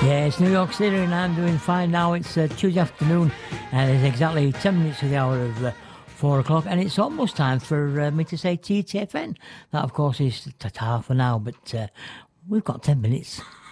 Yeah, it's New York City and I'm doing fine now. It's Tuesday afternoon and it's exactly 10 minutes to the hour of 4 o'clock, and it's almost time for me to say TTFN. That, of course, is ta-ta for now, but we've got 10 minutes.